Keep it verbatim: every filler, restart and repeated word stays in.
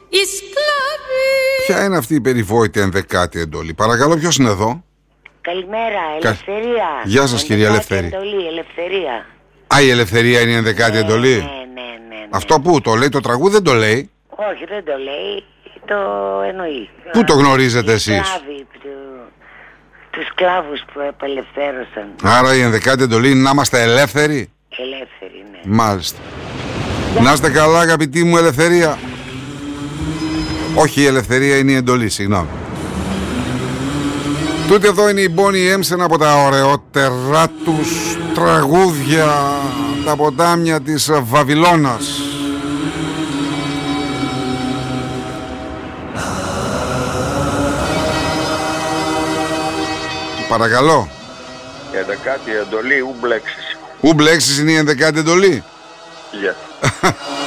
οι σκλάβοι. Ποια είναι αυτή η περιβόητη ενδεκάτη εντολή? Παρακαλώ, ποιος είναι εδώ? Καλημέρα, Ελευθερία. Γεια σας, κυρία Ελευθερία. Εντολή, Ελευθερία. Α, η Ελευθερία είναι η ενδεκάτη Ναι, εντολή. ναι, ναι, ναι, ναι. Αυτό που το λέει το τραγούδι, δεν το λέει. Όχι, δεν το λέει, το εννοεί. Πού το γνωρίζετε Οι εσείς? σκλάβοι, του, τους σκλάβους που απελευθέρωσαν. Άρα η ενδεκάτη εντολή είναι να είμαστε ελεύθεροι. Ελεύθεροι, ναι. Μάλιστα. Να είστε καλά, αγαπητή μου Ελευθερία. Όχι, η Ελευθερία είναι η εντολή, συγγνώμη. Τούτη εδώ είναι η Bonnie M σε ένα από τα ωραιότερά τους τραγούδια, τα ποτάμια της Βαβυλώνας. Παρακαλώ. Η ενδεκάτη εντολή ου μπλέξεις. Ου μπλέξεις είναι η ενδεκάτη εντολή. Γεια.